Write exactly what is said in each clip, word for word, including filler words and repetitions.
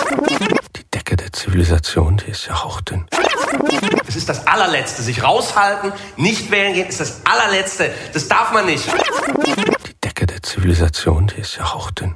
Die Decke der Zivilisation, die ist ja hauchdünn. Das ist das Allerletzte. Sich raushalten, nicht wählen gehen, ist das Allerletzte. Das darf man nicht. Die Decke der Zivilisation, die ist ja hauchdünn.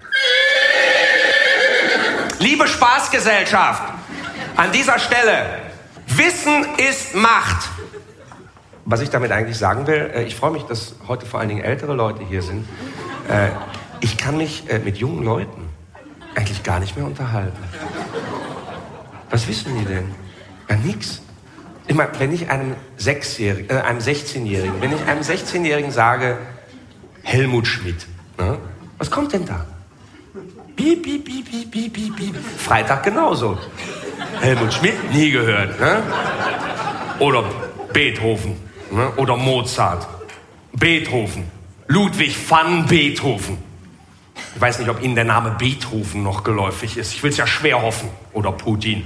Liebe Spaßgesellschaft, an dieser Stelle, Wissen ist Macht. Was ich damit eigentlich sagen will, ich freue mich, dass heute vor allen Dingen ältere Leute hier sind. Ich kann mich mit jungen Leuten eigentlich gar nicht mehr unterhalten. Was wissen die denn? Ja, nix. Ich meine, wenn ich einem Sechsjährigen, äh, einem sechzehnjährigen, wenn ich einem sechzehnjährigen sage, Helmut Schmidt, ne? Was kommt denn da? Piep, piep, piep, piep, piep, piep, piep. Freitag genauso. Helmut Schmidt, nie gehört, ne? Oder Beethoven, ne? Oder Mozart. Beethoven. Ludwig van Beethoven. Ich weiß nicht, ob Ihnen der Name Beethoven noch geläufig ist. Ich will es ja schwer hoffen. Oder Putin.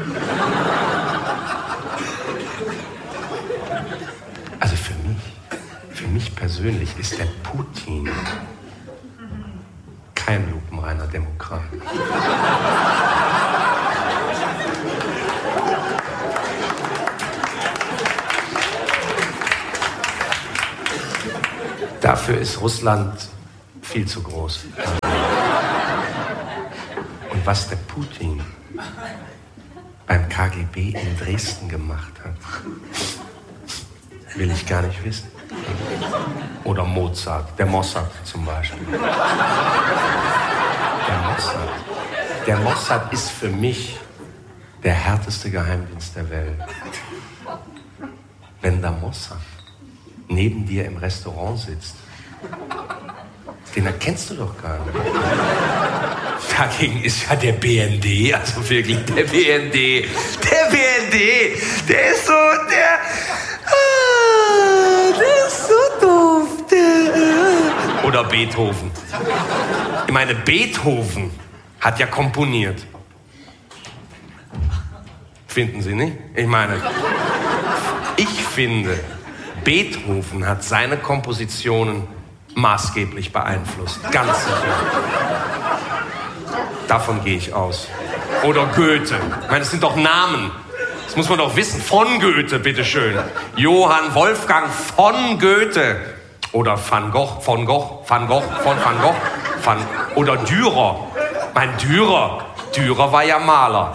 Also für mich, für mich persönlich ist der Putin kein lupenreiner Demokrat. Dafür ist Russland viel zu groß. Und was der Putin beim K G B in Dresden gemacht hat, will ich gar nicht wissen. Oder Mozart, der Mossad zum Beispiel. Der Mossad. Der Mossad ist für mich der härteste Geheimdienst der Welt. Wenn der Mossad neben dir im Restaurant sitzt, den erkennst du doch gar nicht. Dagegen ist ja der B N D, also wirklich der B N D. Der B N D, der ist so, der, ah, der ist so doof. Der, oder Beethoven. Ich meine, Beethoven hat ja komponiert. Finden Sie nicht? Ich meine, ich finde, Beethoven hat seine Kompositionen maßgeblich beeinflusst. Ganz sicher. Davon gehe ich aus. Oder Goethe. Ich meine, das sind doch Namen. Das muss man doch wissen. Von Goethe, bitteschön. Johann Wolfgang von Goethe. Oder Van Gogh, von Gogh, Van Gogh, von Van Gogh. Van, oder Dürer. Mein Dürer. Dürer war ja Maler.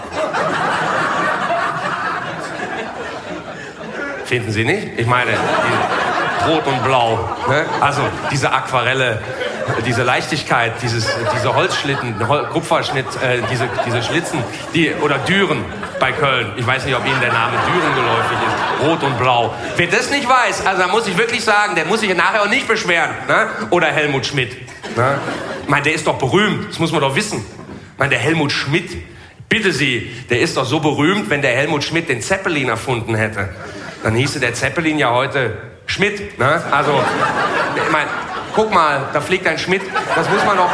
Finden Sie nicht? Ich meine, Rot und Blau. Ne? Also diese Aquarelle, diese Leichtigkeit, dieses, diese Holzschlitten, Hol Kupferschnitt, äh, diese, diese Schlitzen, die, oder Düren bei Köln. Ich weiß nicht, ob Ihnen der Name Düren geläufig ist. Rot und Blau. Wer das nicht weiß, also da muss ich wirklich sagen, der muss sich nachher auch nicht beschweren. Ne? Oder Helmut Schmidt. Ne? Ich meine, der ist doch berühmt. Das muss man doch wissen. Ich meine, der Helmut Schmidt, bitte Sie, der ist doch so berühmt, wenn der Helmut Schmidt den Zeppelin erfunden hätte. Dann hieße der Zeppelin ja heute Schmidt, ne? Also, ich meine, guck mal, da fliegt ein Schmidt, das muss man doch,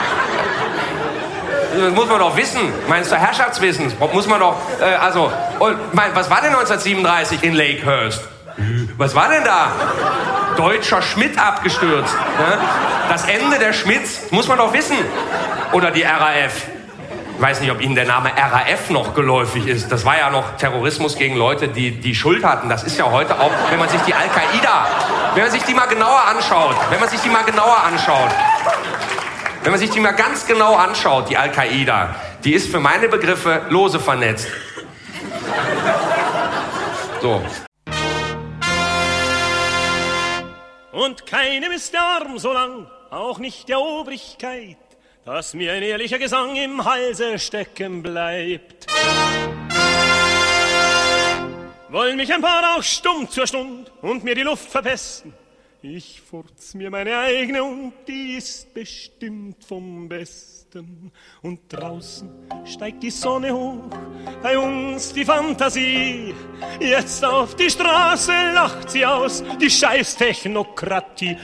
das muss man doch wissen. Ich meine, das ist doch Herrschaftswissen, das muss man doch, äh, also, und, ich meine, was war denn neunzehnhundertsiebenunddreißig in Lakehurst? Was war denn da? Deutscher Schmidt abgestürzt, ne? Das Ende der Schmidts, muss man doch wissen. Oder die R A F. Ich weiß nicht, ob Ihnen der Name R A F noch geläufig ist. Das war ja noch Terrorismus gegen Leute, die die Schuld hatten. Das ist ja heute auch, wenn man sich die Al-Qaida, wenn man sich die mal genauer anschaut, wenn man sich die mal genauer anschaut, wenn man sich die mal ganz genau anschaut, die Al-Qaida, die ist für meine Begriffe lose vernetzt. So. Und keinem ist der Arm so lang, auch nicht der Obrigkeit, dass mir ein ehrlicher Gesang im Halse stecken bleibt. Wollen mich ein paar auch stumm zur Stund und mir die Luft verpesten? Ich furz mir meine eigene und die ist bestimmt vom Besten. Und draußen steigt die Sonne hoch, bei uns die Fantasie. Jetzt auf die Straße lacht sie aus, die scheiß Technokratie.